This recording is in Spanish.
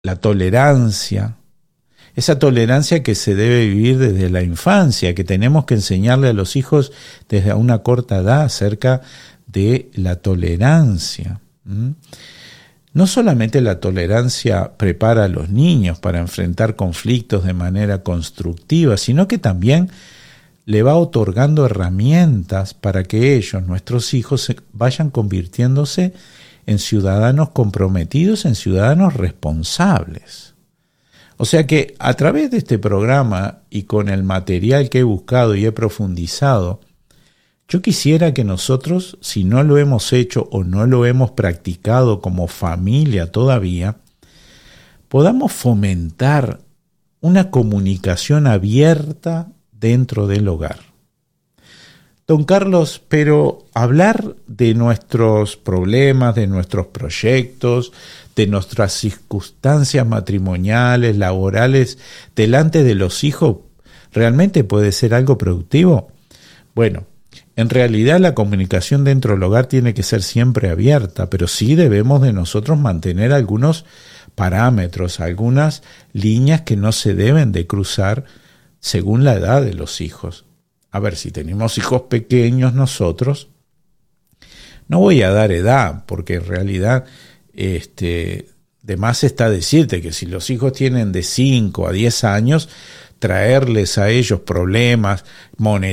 la tolerancia, esa tolerancia que se debe vivir desde la infancia, que tenemos que enseñarle a los hijos desde una corta edad acerca de la tolerancia. No solamente la tolerancia prepara a los niños para enfrentar conflictos de manera constructiva, sino que también le va otorgando herramientas para que ellos, nuestros hijos, vayan convirtiéndose en ciudadanos comprometidos, en ciudadanos responsables. O sea que a través de este programa y con el material que he buscado y he profundizado, yo quisiera que nosotros, si no lo hemos hecho o no lo hemos practicado como familia todavía, podamos fomentar una comunicación abierta dentro del hogar. Don Carlos, pero hablar de nuestros problemas, de nuestros proyectos, de nuestras circunstancias matrimoniales, laborales, delante de los hijos, ¿realmente puede ser algo productivo? Bueno, en realidad la comunicación dentro del hogar tiene que ser siempre abierta, pero sí debemos de nosotros mantener algunos parámetros, algunas líneas que no se deben de cruzar según la edad de los hijos. A ver, si tenemos hijos pequeños nosotros, no voy a dar edad, porque en realidad de más está decirte que si los hijos tienen de 5 a 10 años, traerles a ellos problemas monetarios,